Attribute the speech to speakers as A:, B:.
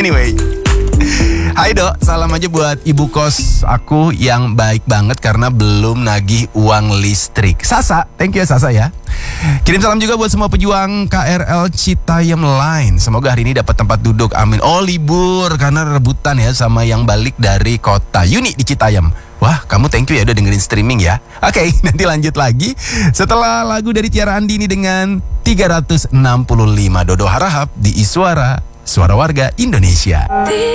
A: Anyway, hai Dok, salam aja buat ibu kos aku yang baik banget karena belum nagih uang listrik. Sasa, thank you Sasa ya. Kirim salam juga buat semua pejuang KRL Citayam Line. Semoga hari ini dapat tempat duduk, amin. Oh libur karena rebutan ya sama yang balik dari kota. Yuni di Citayam. Wah, kamu thank you ya udah dengerin streaming ya. Oke, nanti lanjut lagi setelah lagu dari Tiara Andini dengan 365 Dodo Harahap di Iswara, Suara Warga Indonesia.